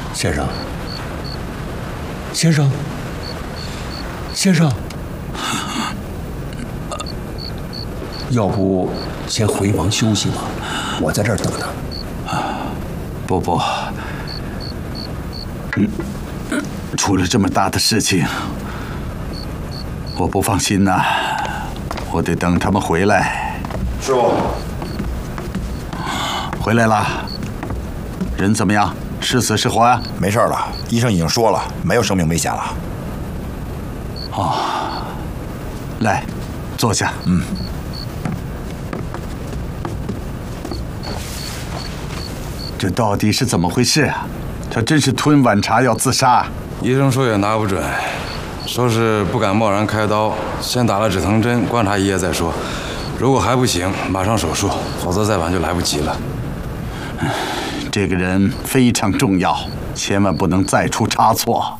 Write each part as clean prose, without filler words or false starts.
先生，先生，先生，要不先回房休息吧，我在这儿等他。 不，出了这么大的事情，我不放心呐，我得等他们回来。 师傅， 回来了，人怎么样？是死是活啊？ 没事了，医生已经说了，没有生命危险了。 哦，来，坐下。这到底是怎么回事啊？他真是吞晚茶要自杀？ 医生说也拿不准，说是不敢贸然开刀，先打了止疼针，观察一夜再说。如果还不行，马上手术，否则再晚就来不及了。 这个人非常重要，千万不能再出差错。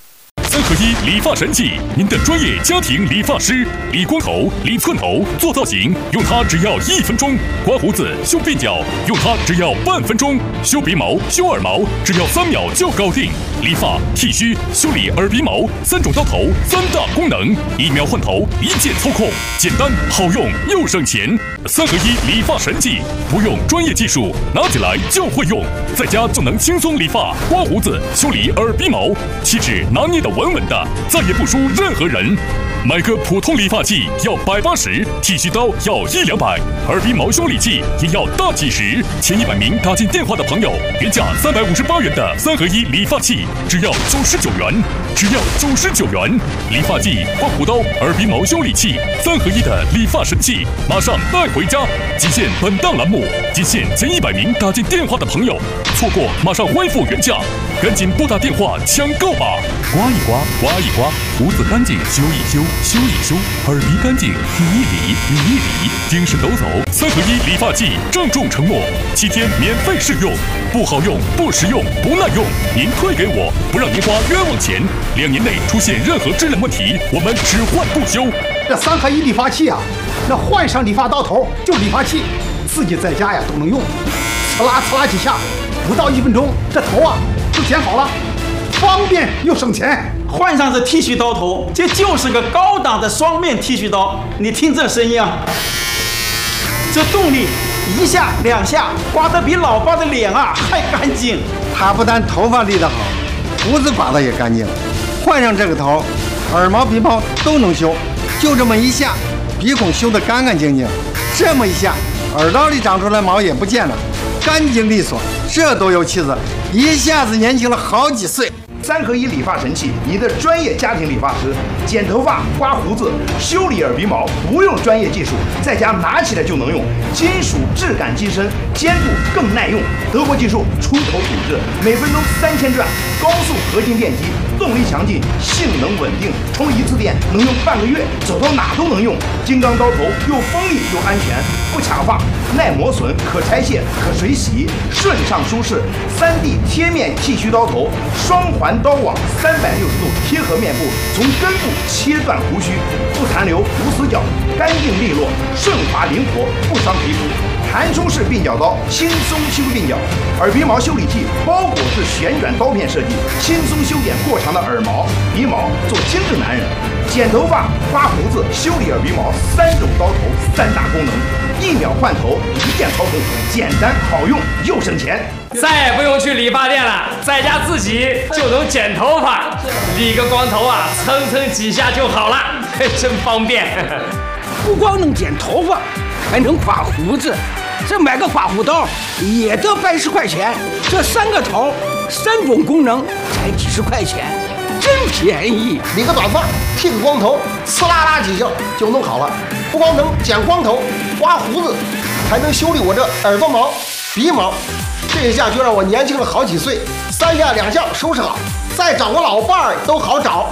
3合1理发神器，您的专业家庭理发师，理光头、理寸头、做造型，用它只要1分钟；刮胡子、修鬓角，用它只要半分钟；修鼻毛、修耳毛，只要3秒就搞定。理发、剃须、修理耳鼻毛，3种刀头，3大功能，1秒换头，1键操控，简单好用又省钱。3合1理发神器，不用专业技术，拿起来就会用，在家就能轻松理发、刮胡子、修理耳鼻毛，气质拿捏的稳稳的，再也不输任何人。买个普通理发器要180，剃须刀要100-200，耳鼻毛修理器也要大几十。前100名打进电话的朋友，原价358元的3合1理发器，只要99元，只要99元。理发剂、刮胡刀、耳鼻毛修理器，3合1的理发神器，马上带回家。仅限本档栏目，仅限前100名打进电话的朋友，错过马上恢复原价，赶紧拨打电话抢购吧！刮一刮，刮一刮，胡子干净修一修，修一修，耳鼻干净理一理，理一理，精神抖擞。3合1理发剂郑重承诺7天免费试用，不好用、不实用、不耐用，您退给我，不让您花冤枉钱。2年内出现任何质量问题，我们只换不修。 这3合1理发器啊，那换上理发刀头就理发器，自己在家呀都能用，呲啦几下，不到1分钟，这头啊就剪好了，方便又省钱。 换上这剃须刀头，这就是个高档的双面剃须刀。你听这声音啊，这动力1下2下，刮得比老爸的脸啊还干净。 他不但头发理得好，胡子刮得也干净。换上这个头，耳毛鼻毛都能修，就这么一下，鼻孔修得干干净净。这么一下，耳道里长出来毛也不见了，干净利索，这都有气质，一下子年轻了好几岁。 3合1理发神器，你的专业家庭理发师，剪头发、刮胡子、修理耳鼻毛，不用专业技术，在家拿起来就能用，金属质感机身，坚固更耐用，德国技术，出口品质，每分钟3000转，高速合金电机，动力强劲，性能稳定，充1次电能用半个月，走到哪都能用。金刚刀头又锋利又安全，不卡发，耐磨损，可拆卸，可水洗，顺畅舒适。3D 贴面剃须刀头，双环刀网，360度贴合面部，从根部切断胡须，不残留，无死角，干净利落，顺滑灵活，不伤皮肤。弹出式鬓角刀，轻松修鬓角；耳鼻毛修理器，包裹式旋转刀片设计，轻松修剪过长的耳毛、鼻毛，做精致男人。剪头发、刮胡子、修理耳鼻毛，3种刀头，3大功能，1秒换头，1键操控，简单好用又省钱。 再也不用去理发店了，在家自己就能剪头发，理个光头啊，蹭几下就好了，真方便。 不光能剪头发，还能刮胡子。这买个刮胡刀也得110块钱，这3个头，3种功能才几十块钱，真便宜。 理个短发，剃个光头，呲啦几下就弄好了。不光能剪光头、刮胡子，还能修理我这耳朵毛、鼻毛。这一下就让我年轻了好几岁，3下2下收拾好，再找个老伴儿都好找。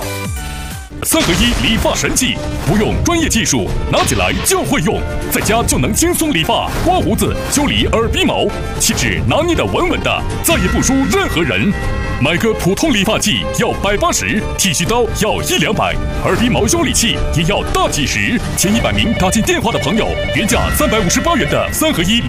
3合1理发神器，不用专业技术，拿起来就会用，在家就能轻松理发、刮胡子、修理耳鼻毛，气质拿捏的稳稳的，再也不输任何人。买个普通理发剂要180，剃须刀要100-200，耳鼻毛修理器也要大几十。前100名打进电话的朋友，原价358元的3合1